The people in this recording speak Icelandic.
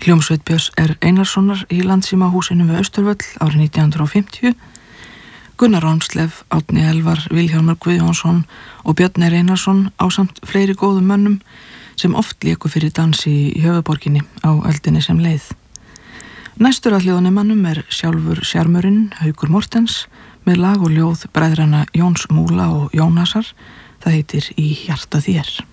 Hljómsveit Björns Einarssonar í Landsímahúsinu við Austurvöll árið 1950, Gunnar Ormslev, Árni Elvar, Vilhjálmur Guðjónsson og Björn Einarsson ásamt fleiri góðum mönnum sem oft léku fyrir dansi í höfuðborginni á öldinni sem leið. Næstur að hljóðnemannum sjálfur sjarmurinn Haukur Mortens með lag og ljóð bræðrana Jóns Múla og Jónasar. Það heitir Í hjarta þér.